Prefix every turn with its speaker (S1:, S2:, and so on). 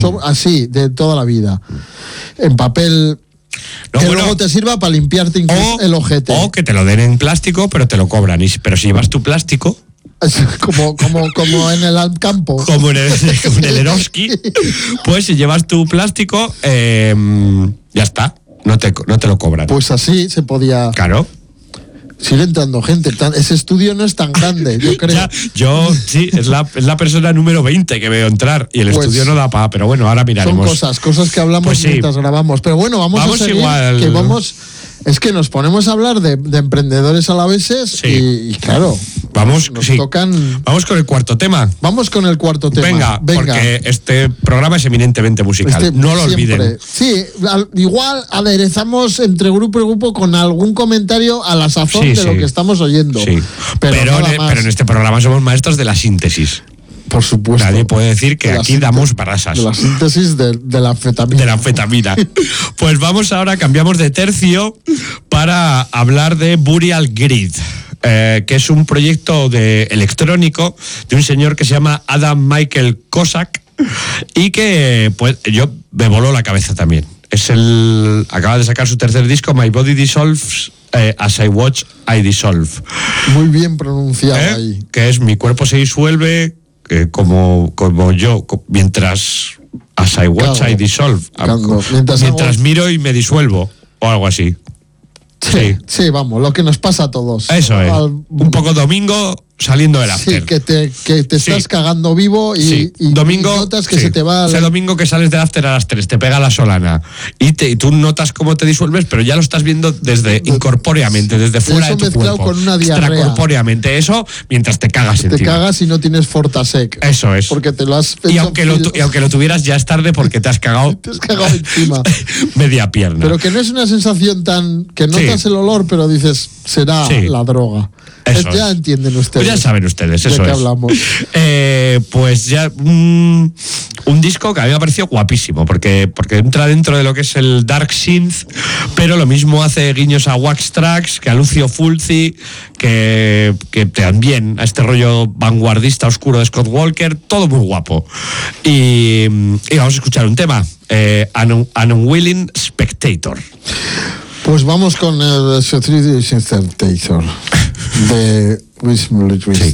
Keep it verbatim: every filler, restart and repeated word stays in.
S1: así, de toda la vida. En papel... No, que bueno, luego te sirva para limpiarte incluso o, el ojete.
S2: O que te lo den en plástico, pero te lo cobran. Y, pero si llevas tu plástico...
S1: Como, como, como en el campo.
S2: Como en el, como en el Eroski. Pues si llevas tu plástico, eh, ya está. No te, no te lo cobran.
S1: Pues así se podía...
S2: Claro.
S1: Sigue entrando gente. Tan, ese estudio no es tan grande, yo creo.
S2: Ya, yo, sí, es la, es la persona número veinte que veo entrar. Y el pues, estudio no da para... Pero bueno, ahora miraremos.
S1: Son cosas, cosas que hablamos pues sí. mientras grabamos. Pero bueno, vamos, vamos a seguir. Igual. Que vamos... Es que nos ponemos a hablar de, de emprendedores alaveses sí. y, y claro,
S2: vamos,
S1: nos
S2: sí.
S1: tocan...
S2: Vamos con el cuarto tema.
S1: Vamos con el cuarto tema.
S2: Venga, Venga. porque este programa es eminentemente musical. Este, no lo siempre. olviden.
S1: Sí, al, igual aderezamos entre grupo y grupo con algún comentario a la sazón
S2: sí,
S1: de
S2: sí.
S1: lo que estamos oyendo.
S2: Sí. Pero, pero, en, pero en este programa somos maestros de la síntesis.
S1: Por supuesto.
S2: Nadie puede decir que aquí damos brasas.
S1: De la síntesis de, de la anfetamina.
S2: De la anfetamina. Pues vamos ahora, cambiamos de tercio para hablar de Burial Grid, eh, que es un proyecto de electrónico de un señor que se llama Adam Michael Cossack y que pues yo me voló la cabeza también. Es el acaba de sacar su tercer disco, My Body Dissolves, eh, As I Watch I Dissolve.
S1: Muy bien pronunciado ¿Eh? ahí.
S2: Que es Mi cuerpo se disuelve eh, como, como yo, mientras As I Watch claro, I Dissolve. Cuando, mientras mientras hago... miro y me disuelvo, o algo así.
S1: Sí, sí, sí, vamos, lo que nos pasa a todos.
S2: Eso es. Al... Un poco domingo saliendo del after.
S1: Sí, que te, que te estás sí. cagando vivo y,
S2: sí.
S1: y,
S2: domingo,
S1: y notas que
S2: sí.
S1: se te va...
S2: Ese domingo que sales del after a las tres, te pega la solana y, te, y tú notas cómo te disuelves, pero ya lo estás viendo desde incorpóreamente, desde fuera
S1: eso
S2: de tu
S1: mezclado
S2: cuerpo.
S1: Con una diarrea.
S2: Extracorpóreamente, eso mientras te cagas
S1: te
S2: encima.
S1: Te cagas y no tienes Fortasec.
S2: Eso es.
S1: Porque te lo has
S2: y aunque lo, y aunque lo tuvieras ya es tarde porque te has cagado...
S1: te has cagado encima.
S2: Media pierna.
S1: Pero que no es una sensación tan... que notas sí. el olor, pero dices, será sí. la droga.
S2: Eso
S1: ya
S2: es.
S1: entienden ustedes.
S2: Pues ya saben ustedes, eso
S1: ¿de qué
S2: es.
S1: hablamos?
S2: Eh, pues ya un, un disco que a mí me ha parecido guapísimo, porque, porque entra dentro de lo que es el Dark Synth, pero lo mismo hace guiños a Wax Tracks, que a Lucio Fulci, que, que también a este rollo vanguardista oscuro de Scott Walker, todo muy guapo. Y, y vamos a escuchar un tema, eh, An, An Unwilling Spectator.
S1: Pues vamos con el Spectator de Wismul.